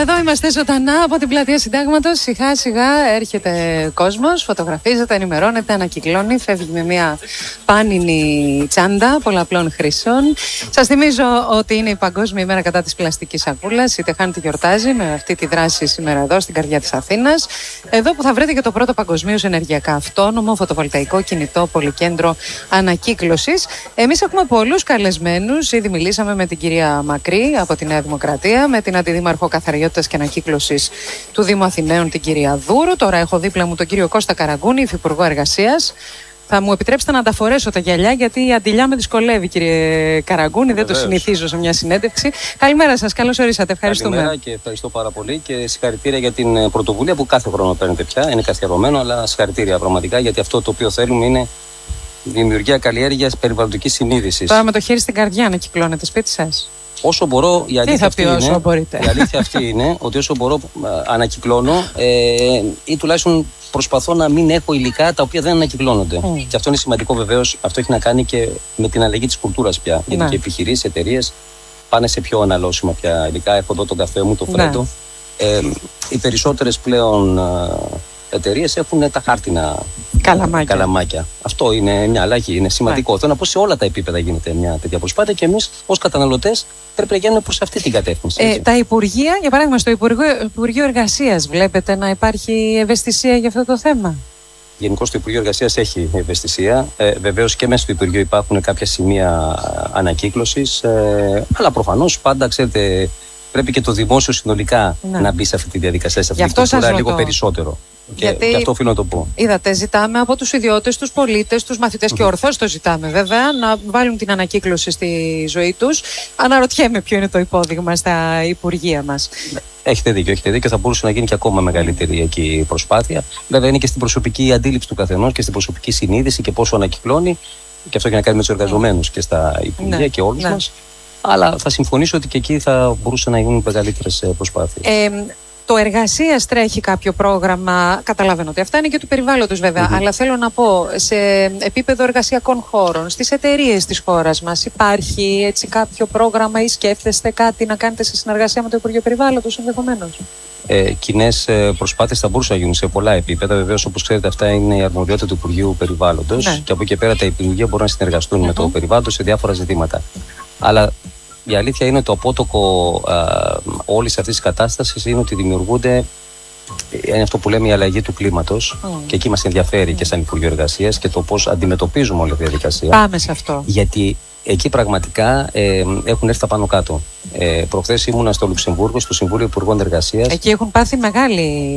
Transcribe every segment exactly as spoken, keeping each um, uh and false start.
εδώ είμαστε ζωντανά από την πλατεία Συντάγματος. Σιγά σιγά έρχεται κόσμος, φωτογραφίζεται, ενημερώνεται, ανακυκλώνει, φεύγει με μια πάνινη τσάντα πολλαπλών χρήσεων. Σας θυμίζω ότι είναι η Παγκόσμια ημέρα κατά της πλαστικής σακούλας. Η Τεχάνη τη γιορτάζει με αυτή τη δράση σήμερα εδώ στην καρδιά της Αθήνας. Εδώ που θα βρείτε και το πρώτο παγκοσμίως ενεργειακά αυτόνομο φωτοβολταϊκό κινητό πολυκέντρο ανακύκλωσης. Εμείς έχουμε πολλούς καλεσμένους. Ήδη μιλήσαμε με την κυρία Μακρύ από τη Νέα Δημοκρατία, με την Αντιδήμαρχο Καθαριότητας και Ανακύκλωσης του Δήμου Αθηναίων, την κυρία Δούρου. Τώρα έχω δίπλα μου τον κύριο Κώστα Καραγκούνη, υφυπουργό Εργασίας. Θα μου επιτρέψετε να τα φορέσω τα γυαλιά, γιατί η αντιλιά με δυσκολεύει, κύριε Καραγκούνη. Δεν το συνηθίζω σε μια συνέντευξη. Καλημέρα σας, καλώς ορίσατε. Ευχαριστούμε. Καλημέρα και ευχαριστώ πάρα πολύ και συγχαρητήρια για την πρωτοβουλία που κάθε χρόνο παίρνετε πια. Είναι καθιερωμένο, αλλά συγχαρητήρια πραγματικά, γιατί αυτό το οποίο θέλουμε είναι δημιουργία καλλιέργειας περιβαλλοντικής συνείδησης. Τώρα με το χέρι στην καρδιά να κυκλώνετε σπίτι σας. Όσο μπορώ, η αλήθεια, αυτή είναι, η αλήθεια αυτή είναι ότι όσο μπορώ ανακυκλώνω ε, ή τουλάχιστον προσπαθώ να μην έχω υλικά τα οποία δεν ανακυκλώνονται. Mm. Και αυτό είναι σημαντικό βεβαίως. Αυτό έχει να κάνει και με την αλλαγή της κουλτούρας πια. Ναι. Γιατί και επιχειρήσεις, εταιρείες πάνε σε πιο αναλώσιμα πια υλικά. Έχω εδώ τον καφέ μου, το φρέντο. Ναι. Ε, οι περισσότερες πλέον εταιρείες έχουν τα χάρτινα καλαμάκια. καλαμάκια. Αυτό είναι μια αλλαγή, είναι σημαντικό. Yeah. Θέλω να πω σε όλα τα επίπεδα γίνεται μια τέτοια προσπάθεια και εμείς ως καταναλωτές πρέπει να γίνουμε προς αυτή την κατεύθυνση. Ε, τα Υπουργεία, για παράδειγμα, στο Υπουργείο, Υπουργείο Εργασίας, βλέπετε να υπάρχει ευαισθησία για αυτό το θέμα? Γενικώς το Υπουργείο Εργασίας έχει ευαισθησία. Ε, βεβαίως και μέσα στο Υπουργείο υπάρχουν κάποια σημεία ανακύκλωσης. Ε, αλλά προφανώς πάντα, ξέρετε, πρέπει και το δημόσιο συνολικά να, να μπει σε αυτή τη διαδικασία, σε αυτή την κουλτούρα λίγο περισσότερο. Και, γιατί, και αυτό οφείλω να το πω. Είδατε, ζητάμε από τους ιδιώτες, τους πολίτες, τους μαθητές, mm-hmm. και ορθώς το ζητάμε βέβαια, να βάλουν την ανακύκλωση στη ζωή τους. Αναρωτιέμαι ποιο είναι το υπόδειγμα στα Υπουργεία μας. Έχετε δίκιο, έχετε δίκιο. Θα μπορούσε να γίνει και ακόμα μεγαλύτερη εκεί προσπάθεια. Βέβαια, είναι και στην προσωπική αντίληψη του καθενός και στην προσωπική συνείδηση και πόσο ανακυκλώνει. Και αυτό έχει να κάνει με τους εργαζομένους και στα Υπουργεία, ναι, και όλους, ναι, μας. Αλλά θα συμφωνήσω ότι και εκεί θα μπορούσε να γίνουν μεγαλύτερες προσπάθειες. Ε, Το Εργασίας τρέχει κάποιο πρόγραμμα, καταλαβαίνω ότι αυτά είναι και του περιβάλλοντος βέβαια, mm-hmm. αλλά θέλω να πω σε επίπεδο εργασιακών χώρων, στις εταιρείες της χώρας μας υπάρχει έτσι κάποιο πρόγραμμα ή σκέφτεστε κάτι να κάνετε σε συνεργασία με το Υπουργείο Περιβάλλοντος ενδεχομένως? Ε, κοινές προσπάθειες θα μπορούσαν να γίνουν σε πολλά επίπεδα. Βεβαίως, όπως ξέρετε, αυτά είναι η αρμοδιότητα του Υπουργείου Περιβάλλοντος, ναι, και από εκεί και πέρα τα Υπουργεία μπορούν να συνεργαστούν mm-hmm. με το περιβάλλον σε διάφορα ζητήματα. Αλλά η αλήθεια είναι το απότοκο όλης αυτής της κατάστασης είναι ότι δημιουργούνται, είναι αυτό που λέμε η αλλαγή του κλίματος, mm. και εκεί μας ενδιαφέρει mm. και σαν Υπουργείο Εργασίας και το πώς αντιμετωπίζουμε όλη αυτή τη διαδικασία. Πάμε σε αυτό. Γιατί εκεί πραγματικά ε, έχουν έρθει τα πάνω κάτω. Ε, προχθές ήμουνα στο Λουξεμβούργο, στο Συμβούλιο Υπουργών Εργασίας. Εκεί έχουν πάθει μεγάλη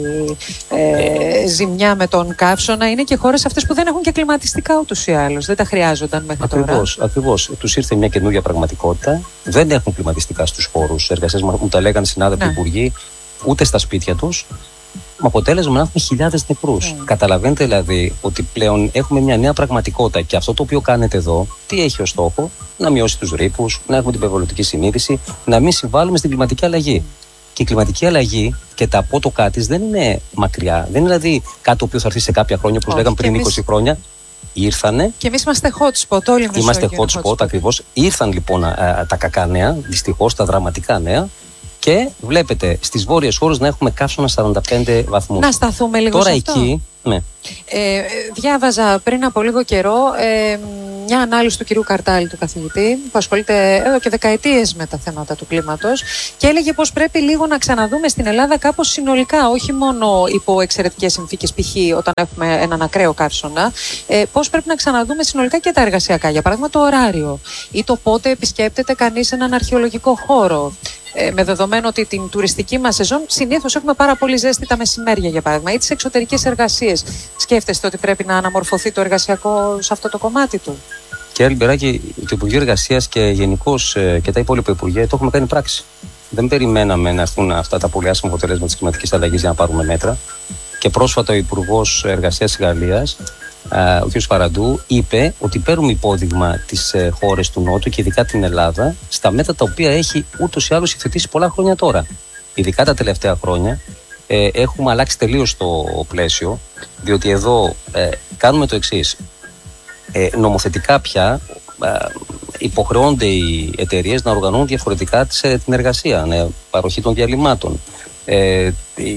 ε, ζημιά με τον καύσωνα. Είναι και χώρες αυτές που δεν έχουν και κλιματιστικά ούτως ή άλλως. Δεν τα χρειάζονταν μέχρι ακριβώς, τώρα. Ακριβώς. Τους ήρθε μια καινούργια πραγματικότητα. Δεν έχουν κλιματιστικά στους χώρους εργασίας. Μου τα λέγανε συνάδελφοι, ναι, υπουργοί, ούτε στα σπίτια τους. Με αποτέλεσμα να έχουμε χιλιάδες νεκρούς. Mm. Καταλαβαίνετε δηλαδή ότι πλέον έχουμε μια νέα πραγματικότητα και αυτό το οποίο κάνετε εδώ, τι έχει ως στόχο? Να μειώσει τους ρήπους, να έχουμε την περιβαλλοντική συνείδηση, να μην συμβάλλουμε στην κλιματική αλλαγή. Και η κλιματική αλλαγή και τα απότοκά της δεν είναι μακριά. Δεν είναι δηλαδή κάτι το οποίο θα έρθει σε κάποια χρόνια, όπως λέγαμε πριν είκοσι εμείς... χρόνια. Ήρθανε. Και εμείς είμαστε hot spot, όλοι μας. Είμαστε hot spot, ακριβώς. Ήρθαν λοιπόν α, α, τα κακά νέα, δυστυχώς τα δραματικά νέα. Και βλέπετε στις βόρειες χώρες να έχουμε καύσωνα σαράντα πέντε βαθμούς. Να σταθούμε λίγο τώρα σε αυτό. Εκεί, ναι. Ε, διάβαζα πριν από λίγο καιρό ε, μια ανάλυση του κυρίου Καρτάλη, του καθηγητή, που ασχολείται εδώ και δεκαετίες με τα θέματα του κλίματος, και έλεγε πως πρέπει λίγο να ξαναδούμε στην Ελλάδα κάπως συνολικά, όχι μόνο υπό εξαιρετικές συνθήκες, π.χ. όταν έχουμε έναν ακραίο καύσωνα, ε, πως πρέπει να ξαναδούμε συνολικά και τα εργασιακά. Για παράδειγμα, το ωράριο ή το πότε επισκέπτεται κανείς έναν αρχαιολογικό χώρο. Ε, με δεδομένο ότι την τουριστική μας σεζόν συνήθως έχουμε πάρα πολύ ζέστη τα μεσημέρια, για παράδειγμα, ή τις εξωτερικές εργασίες. Σκέφτεστε ότι πρέπει να αναμορφωθεί το εργασιακό σε αυτό το κομμάτι του? Κύριε Λιμπεράκη, το Υπουργείο Εργασίας και γενικώς και τα υπόλοιπα Υπουργεία το έχουμε κάνει πράξη. Δεν περιμέναμε να έρθουν αυτά τα πολύ άσχημα αποτελέσματα της κλιματικής αλλαγής για να πάρουμε μέτρα. Και πρόσφατα ο Υπουργός Εργασίας της Γαλλίας, ο κ. Φαραντού, είπε ότι παίρνουμε υπόδειγμα τις χώρες του Νότου και ειδικά την Ελλάδα στα μέτρα τα οποία έχει ούτως ή άλλως υιοθετήσει πολλά χρόνια τώρα. Ειδικά τα τελευταία χρόνια ε, έχουμε αλλάξει τελείως το πλαίσιο, διότι εδώ ε, κάνουμε το εξής. Ε, νομοθετικά πια ε, υποχρεώνται οι εταιρείες να οργανώνουν διαφορετικά την εργασία, ναι, παροχή των διαλυμάτων. Ε,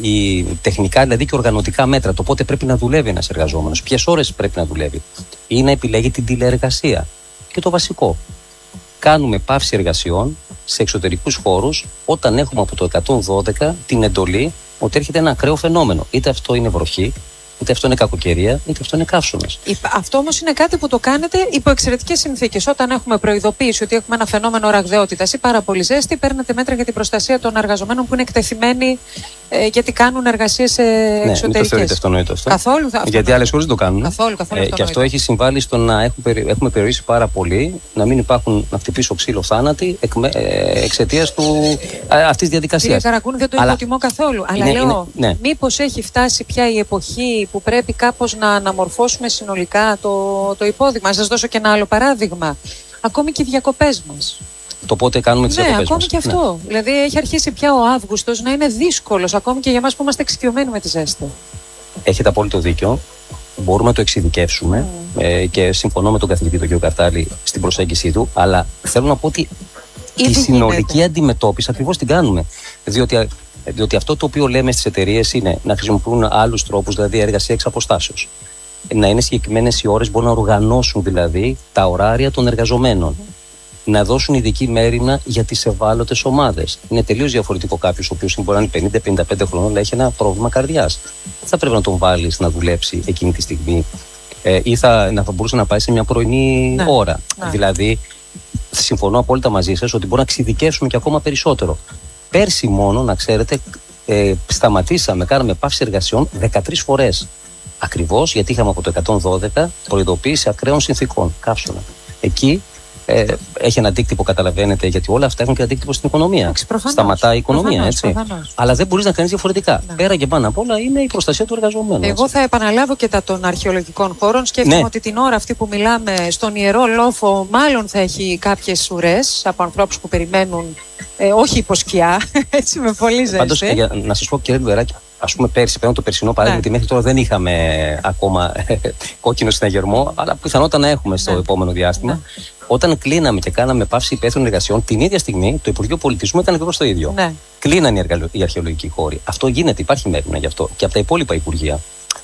η τεχνικά δηλαδή και οργανωτικά μέτρα, το πότε πρέπει να δουλεύει ένας εργαζόμενος, ποιες ώρες πρέπει να δουλεύει, ή να επιλέγει την τηλεεργασία. Και το βασικό, κάνουμε πάυση εργασιών σε εξωτερικούς χώρους όταν έχουμε από το εκατόν δώδεκα την εντολή ότι έρχεται ένα ακραίο φαινόμενο. Είτε αυτό είναι βροχή, είτε αυτό είναι κακοκαιρία, είτε αυτό είναι καύσωνας. Αυτό όμως είναι κάτι που το κάνετε υπό εξαιρετικές συνθήκες. Όταν έχουμε προειδοποίηση ότι έχουμε ένα φαινόμενο ραγδαιότητας ή πάρα πολύ ζέστη, παίρνετε μέτρα για την προστασία των εργαζομένων που είναι εκτεθειμένοι ε, γιατί κάνουν εργασίες ε, εξωτερικές. Ναι, μην το θεωρείτε αυτονόητο αυτό. Καθόλου. Γιατί άλλες χώρες δεν το κάνουν. Καθόλου, καθόλου ε, και αυτό έχει συμβάλει στο να έχουμε, έχουμε περιορίσει πάρα πολύ, να μην υπάρχουν, να χτυπήσω ξύλο θάνατοι εξαιτίας αυτή τη διαδικασία. Κύριε Καρακούνη, δεν το Αλλά... υποτιμώ καθόλου. Αλλά είναι, λέω, είναι, ναι. μήπως έχει φτάσει πια η εποχή που πρέπει κάπως να αναμορφώσουμε συνολικά το, το υπόδειγμα. Να σας δώσω και ένα άλλο παράδειγμα. Ακόμη και οι διακοπές μας. Το πότε κάνουμε τις ναι, διακοπές ακόμη μας. Και αυτό. Ναι. Δηλαδή έχει αρχίσει πια ο Αύγουστος να είναι δύσκολος, ακόμη και για εμάς που είμαστε εξοικειωμένοι με τη ζέστη. Έχετε απόλυτο δίκιο. Μπορούμε να το εξειδικεύσουμε mm. ε, και συμφωνώ με τον καθηγητή τον κ. Καρτάλη στην προσέγγιση του, αλλά θέλω να πω ότι Ήδη τη συνολική γίνεται. αντιμετώπιση ακριβώς την κάνουμε. Διότι Διότι αυτό το οποίο λέμε στις εταιρείες είναι να χρησιμοποιούν άλλους τρόπους, δηλαδή εργασία εξ αποστάσεως. Να είναι συγκεκριμένες οι ώρες, μπορούν να οργανώσουν δηλαδή τα ωράρια των εργαζομένων. Mm. Να δώσουν ειδική μέριμνα για τις ευάλωτες ομάδες. Είναι τελείως διαφορετικό κάποιος ο οποίος μπορεί να είναι πενήντα πενήντα πέντε χρονών, αλλά έχει ένα πρόβλημα καρδιάς. Δεν θα πρέπει να τον βάλεις να δουλέψει εκείνη τη στιγμή, ε, ή θα, να θα μπορούσε να πάει σε μια πρωινή ναι. ώρα. Ναι. Δηλαδή, συμφωνώ απόλυτα μαζί σας ότι μπορούμε να εξειδικεύσουμε και ακόμα περισσότερο. Πέρσι μόνο, να ξέρετε, ε, σταματήσαμε, κάναμε πάυση εργασιών δεκατρείς φορές. Ακριβώς γιατί είχαμε από το εκατόν δώδεκα προειδοποίηση ακραίων συνθήκων, καύσωνα. Εκεί ε, έχει ένα αντίκτυπο, καταλαβαίνετε, γιατί όλα αυτά έχουν και αντίκτυπο στην οικονομία. Προφανώς, Σταματάει η οικονομία, προφανώς, έτσι. Προφανώς. Αλλά δεν μπορείς να κάνεις διαφορετικά. Ναι. Πέρα και πάνω απ' όλα είναι η προστασία του εργαζομένου. Εγώ έτσι. θα επαναλάβω και τα των αρχαιολογικών χώρων. Σκέφτομαι ναι. ότι την ώρα αυτή που μιλάμε στον Ιερό Λόφο, μάλλον θα έχει κάποιες ουρές από ανθρώπους που περιμένουν. Ε, όχι υποσκιά, έτσι με πολύ ζέστη. Πάντως, για, να σας πω, κύριε Λουεράκη, ας πούμε πέρσι, παίρνω το περσινό παράδειγμα, γιατί μέχρι τώρα δεν είχαμε ακόμα κόκκινο συναγερμό, αλλά πιθανότατα να έχουμε στο ναι. επόμενο διάστημα. Ναι. Όταν κλείναμε και κάναμε πάυση υπαίθριων εργασιών, την ίδια στιγμή το Υπουργείο Πολιτισμού έκανε ακριβώς το ίδιο. Ναι. Κλείνανε οι αρχαιολογικοί χώροι. Αυτό γίνεται, υπάρχει μέρημνα γι' αυτό και από τα υπόλοιπα υπουργεία.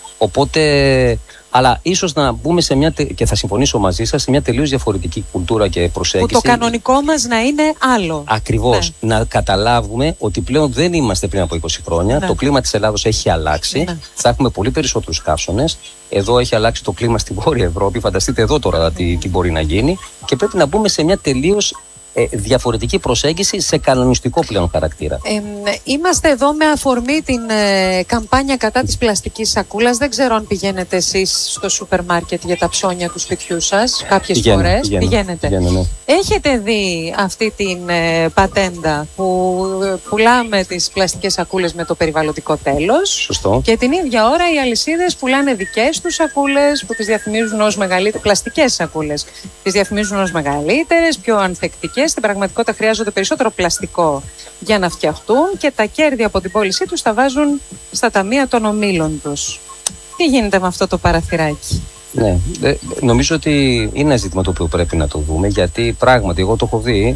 Οπότε. Αλλά ίσως να μπούμε σε μια, και θα συμφωνήσω μαζί σας, σε μια τελείως διαφορετική κουλτούρα και προσέγγιση. Που το κανονικό μας να είναι άλλο. Ακριβώς. Ναι. Να καταλάβουμε ότι πλέον δεν είμαστε πριν από είκοσι χρόνια. Ναι. Το κλίμα της Ελλάδος έχει αλλάξει. Ναι. Θα έχουμε πολύ περισσότερους καύσωνες. Εδώ έχει αλλάξει το κλίμα στην Βόρεια Ευρώπη. Φανταστείτε εδώ τώρα τι, τι μπορεί να γίνει. Και πρέπει να μπούμε σε μια τελείως Ε, διαφορετική προσέγγιση σε κανονιστικό πλέον χαρακτήρα. Ε, είμαστε εδώ με αφορμή την ε, καμπάνια κατά της πλαστικής σακούλας. Δεν ξέρω αν πηγαίνετε εσείς στο σούπερ μάρκετ για τα ψώνια του σπιτιού σας κάποιες πηγαίνω, φορές. Πηγαίνω, Πηγαίνετε. Πηγαίνω, ναι. Έχετε δει αυτή την ε, πατέντα που ε, πουλάμε τις πλαστικές σακούλες με το περιβαλλοντικό τέλος. Σωστό. Και την ίδια ώρα οι αλυσίδες πουλάνε δικές τους σακούλες που τις διαφημίζουν ως μεγαλύτερες, πλαστικές σακούλες. Τις διαφημίζουν ως μεγαλύτερες, πιο ανθεκτικές. Στην πραγματικότητα χρειάζονται περισσότερο πλαστικό για να φτιαχτούν και τα κέρδη από την πώλησή τους τα βάζουν στα ταμεία των ομίλων τους. Τι γίνεται με αυτό το παραθυράκι? Ναι, νομίζω ότι είναι ένα ζήτημα το οποίο πρέπει να το δούμε, γιατί πράγματι εγώ το έχω δει.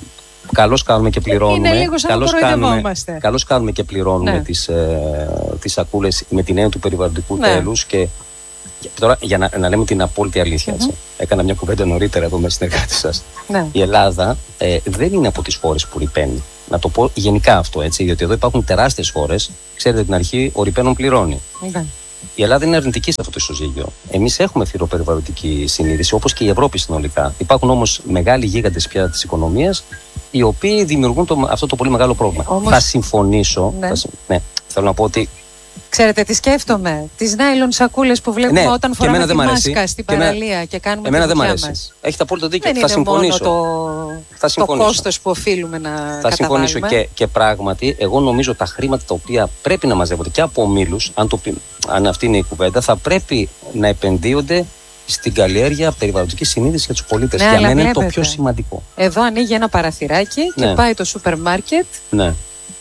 Καλώς κάνουμε και πληρώνουμε. Είναι λίγο σαν καλώς να κάνουμε, καλώς κάνουμε και πληρώνουμε ναι. τις, ε, τις σακούλες με την έννοια του περιβαλλοντικού ναι. τέλους. Και, και τώρα για να, να λέμε την απόλυτη αλήθεια, mm-hmm. έτσι. Έκανα μια κουβέντα νωρίτερα εδώ με συνεργάτες σας. Ναι. Η Ελλάδα ε, δεν είναι από τις χώρες που ρηπαίνει. Να το πω γενικά αυτό, έτσι, διότι εδώ υπάρχουν τεράστιες χώρες. Ξέρετε, την αρχή ο ρηπαίνων πληρώνει. Mm-hmm. Η Ελλάδα είναι αρνητική σε αυτό το ισοζύγιο. Εμείς έχουμε φιλοπεριβαλλοντική συνείδηση, όπως και η Ευρώπη συνολικά. Υπάρχουν όμως μεγάλοι γίγαντες πια της οικονομίας, οι οποίοι δημιουργούν το, αυτό το πολύ μεγάλο πρόβλημα. Όμως... Θα συμφωνήσω. Ναι. Θα, ναι, θέλω να πω ότι. Ξέρετε τι σκέφτομαι? Τις νάιλον σακούλες που βλέπουμε ναι, όταν φοράμε τη μάσκα στην παραλία εμένα, και κάνουμε εμένα τη δουλειά δεν μας. Έχετε απόλυτο δίκιο. Δεν θα είναι συμφωνήσω. μόνο το, θα συμφωνήσω. το κόστος που οφείλουμε να θα καταβάλουμε. Θα συμφωνήσω και, και πράγματι, εγώ νομίζω τα χρήματα τα οποία πρέπει να μαζεύονται και από ομίλους, αν, αν αυτή είναι η κουβέντα, θα πρέπει να επενδύονται στην καλλιέργεια περιβαλλοντική συνείδηση για τους πολίτες. Ναι, για μένα είναι το πιο σημαντικό. Εδώ ανοίγει ένα παραθυράκι ναι. και πάει το σούπερ μάρκετ. Ναι.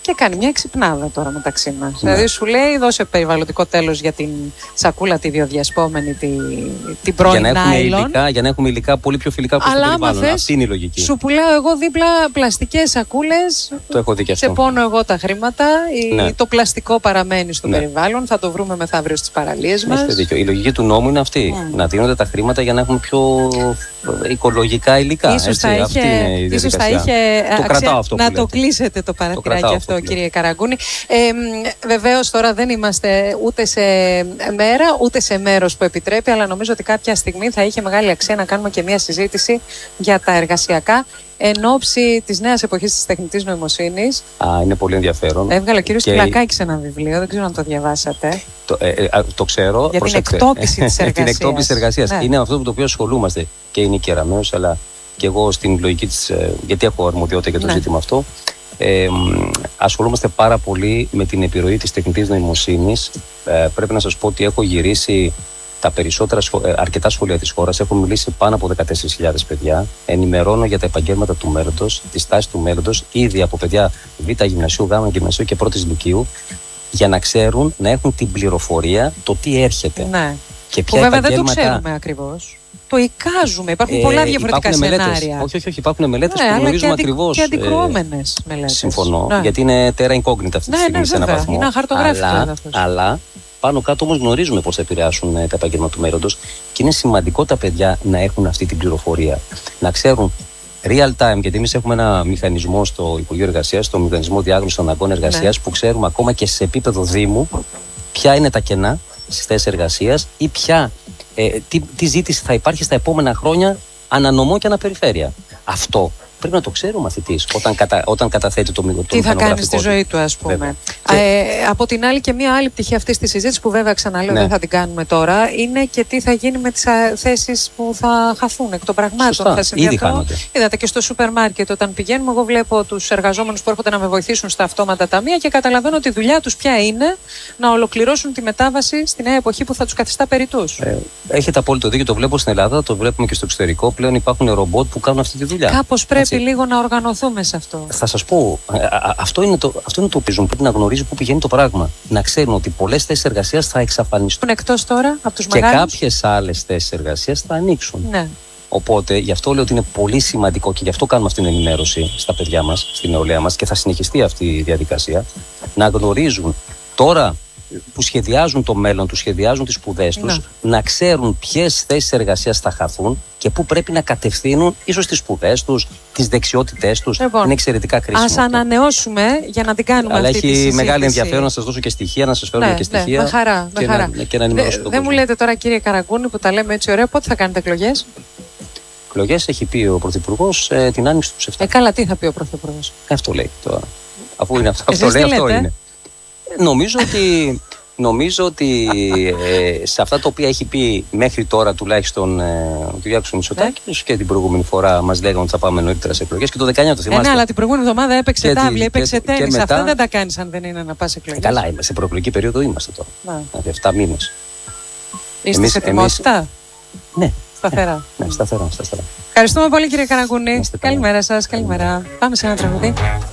Και κάνει μια εξυπνάδα τώρα μεταξύ μας. Ναι. Δηλαδή σου λέει δώσε περιβαλλοντικό τέλος για την σακούλα τη βιοδιασπόμενη, την, την πρώην για να, έχουμε nylon. υλικά, για να έχουμε υλικά πολύ πιο φιλικά προς το περιβάλλον. Θες, αυτή είναι η λογική. Σου πουλάω εγώ δίπλα πλαστικές σακούλες. Το έχω δει και αυτό. Σε πόνο εγώ τα χρήματα. Ναι. Το πλαστικό παραμένει στο ναι. περιβάλλον. Θα το βρούμε μεθαύριο στις παραλίες μας. Έχετε δίκιο. Η λογική του νόμου είναι αυτή. Mm. Να δίνονται τα χρήματα για να έχουμε πιο οικολογικά υλικά. Ίσως έτσι, θα είχε, αυτή είναι η ίσως θα διαδικασία. είχε το κρατάω αυτό που να λέτε. το κλείσετε το παραθυράκι αυτό, αυτό κύριε Καραγκούνη. Ε, βεβαίως τώρα δεν είμαστε ούτε σε μέρα ούτε σε μέρος που επιτρέπει, αλλά νομίζω ότι κάποια στιγμή θα είχε μεγάλη αξία να κάνουμε και μια συζήτηση για τα εργασιακά εν ώψη της νέας εποχής της τεχνητής νοημοσύνης. Α, είναι πολύ ενδιαφέρον. Έβγαλε ο κύριος και... Κυλακάκης ένα βιβλίο, δεν ξέρω αν το διαβάσατε. Το, ε, ε, το ξέρω. Για την εκτόπιση της εργασίας. την εκτόπιση της εργασίας. Ναι. Είναι αυτό με το οποίο ασχολούμαστε και η Νίκη Αραμαίος, αλλά και εγώ στην λογική της, γιατί έχω αρμοδιότητα για το ναι. ζήτημα αυτό. Ε, ασχολούμαστε πάρα πολύ με την επιρροή της τεχνητής νοημοσύνης. Ε, πρέπει να σας πω ότι έχω γυρίσει τα περισσότερα, αρκετά σχολεία της χώρας. Έχω μιλήσει πάνω από δεκατέσσερις χιλιάδες παιδιά. Ενημερώνω για τα επαγγέλματα του μέλλοντος, τις τάσεις του μέλλοντος, ήδη από παιδιά Β' γυμνασίου, Γ' γυμνασίου και πρώτης λυκείου, για να ξέρουν, να έχουν την πληροφορία το τι έρχεται. Ναι. Και ποια που βέβαια επαγγέλματα... δεν το ξέρουμε ακριβώς. Το εικάζουμε. Υπάρχουν ε, πολλά διαφορετικά σενάρια. Μελέτες. Όχι, όχι, όχι. Υπάρχουν μελέτες ναι, που γνωρίζουμε αντι... ακριβώς. Και αντικρουόμενες ε, μελέτες. Συμφωνώ. Ναι. Γιατί είναι terra incognita αυτή τη ναι, στιγμή ναι, σε έναν βαθμό. Είναι αχαρτογράφητο. Αλλά, αλλά πάνω κάτω όμως γνωρίζουμε πώς θα επηρεάσουν τα επαγγέλματα του μέλλοντος και είναι σημαντικό τα παιδιά να έχουν αυτή την πληροφορία. Να ξέρουν real time, γιατί εμείς έχουμε ένα μηχανισμό στο Υπουργείο Εργασίας, το μηχανισμό διάγνωσης των αναγκών εργασίας, ναι. που ξέρουμε ακόμα και σε επίπεδο Δήμου ποια είναι τα κενά στις θέσεις εργασίας ή ποια, ε, τι, τι ζήτηση θα υπάρχει στα επόμενα χρόνια ανανομό και αναπεριφέρεια. Αυτό πρέπει να το ξέρει ο μαθητής όταν, κατα, όταν καταθέτει το μηχανογραφικό. Τι θα κάνει στη ζωή του, ας πούμε. Ε, από την άλλη, και μία άλλη πτυχή αυτής της συζήτησης, που βέβαια ξαναλέω ναι. δεν θα την κάνουμε τώρα, είναι και τι θα γίνει με τις θέσεις που θα χαθούν εκ των πραγμάτων. Σωστά. Θα Ήδη χάνονται. Είδατε και στο σούπερ μάρκετ όταν πηγαίνουμε, εγώ βλέπω τους εργαζόμενους που έρχονται να με βοηθήσουν στα αυτόματα ταμεία και καταλαβαίνω ότι η δουλειά τους πια είναι να ολοκληρώσουν τη μετάβαση στη νέα εποχή που θα τους καθιστά περιττούς. Ε, έχετε απόλυτο δίκιο. Το βλέπω στην Ελλάδα, το βλέπουμε και στο εξωτερικό. Πλέον υπάρχουν ρομπότ που κάνουν αυτή τη δουλειά. Κάπως πρέπει Έτσι. λίγο να οργανωθούμε σε αυτό. Θα σας πω, α, α, αυτό είναι το, αυτό είναι το οποίο πρέπει να γνωρίζει πού πηγαίνει το πράγμα. Να ξέρουν ότι πολλές θέσεις εργασίας θα εξαφανιστούν. Εκτός τώρα από τους και μεγάλους. κάποιες άλλες θέσεις εργασίας θα ανοίξουν. Ναι. Οπότε γι' αυτό λέω ότι είναι πολύ σημαντικό και γι' αυτό κάνουμε αυτή την ενημέρωση στα παιδιά μας, στην νεολαία μας και θα συνεχιστεί αυτή η διαδικασία. Να γνωρίζουν τώρα που σχεδιάζουν το μέλλον τους, σχεδιάζουν τις σπουδές τους, ναι. να ξέρουν ποιες θέσεις εργασίας θα χαθούν και πού πρέπει να κατευθύνουν ίσως τις σπουδές τους, τις δεξιότητές τους. Λοιπόν, είναι εξαιρετικά κρίσιμο. Ας ανανεώσουμε για να την κάνουμε Αλλά αυτή τη συζήτηση. Αλλά έχει μεγάλη ενδιαφέρον να σας δώσω και στοιχεία, να σας φέρουμε ναι, και στοιχεία. Ναι, με χαρά, και, με χαρά. Να, και να ενημερώσω τον Δεν κόσμο. μου λέτε τώρα, κύριε Καραγκούνη, που τα λέμε έτσι ωραία, πότε θα κάνετε εκλογές? Εκλογές έχει πει ο Πρωθυπουργός ε, την άνοιξη του Σεπτέμβρη. Ε, καλά, τι θα πει ο Πρωθυπουργός? Αυτό λέει τώρα. Αφού είναι αυτό, αυτό λέει, αυτό είναι. Νομίζω ότι, νομίζω ότι ε, σε αυτά τα οποία έχει πει μέχρι τώρα τουλάχιστον ε, ο Κυριάκος Μητσοτάκης και την προηγούμενη φορά μας λέγανε ότι θα πάμε νωρίτερα σε εκλογές και το δεκαεννιά το θυμάστε. Ε, ναι, αλλά την προηγούμενη εβδομάδα έπαιξε τάβλη, έπαιξε τένις. Μετά... Αυτά δεν τα κάνεις αν δεν είναι να πας εκλογές. Ε, καλά, σε προεκλογική περίοδο είμαστε τώρα. Δηλαδή επτά μήνες. Είστε εμείς, σε ετοιμότητα? Εμείς... Ναι. Σταθερά. Ναι, σταθερά, σταθερά. Ευχαριστούμε πολύ, κύριε Καραγκούνη. Καλημέρα σας, καλημέρα. Πάμε σε ένα τραγουδί.